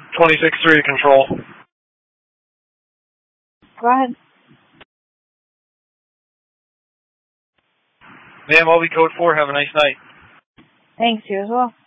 26-3 to control. Go ahead. Ma'am, I'll be code 4. Have a nice night. Thanks, you as well.